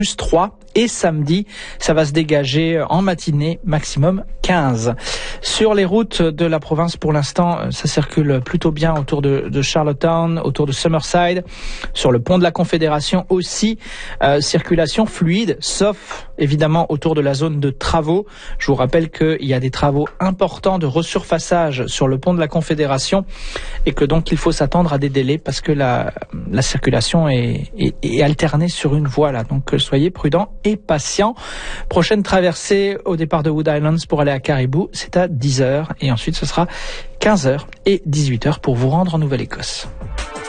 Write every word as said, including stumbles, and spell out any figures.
plus trois, et samedi, ça va se dégager en matinée, maximum quinze. Sur les routes de la province, pour l'instant, ça circule plutôt bien autour de, de Charlottetown, autour de Summerside, sur le pont de la Confédération aussi, euh, circulation fluide, sauf évidemment autour de la zone de travaux. Je vous rappelle qu'il y a des travaux importants de resurfaçage sur le pont de la Confédération et que donc il faut s'attendre à des délais parce que la, la circulation est, est, est alternée sur une voie là. Donc soyez prudents et patients. Prochaine traversée au départ de Wood Islands pour aller à Caribou, c'est à dix heures et ensuite ce sera quinze heures et dix-huit heures pour vous rendre en Nouvelle-Écosse.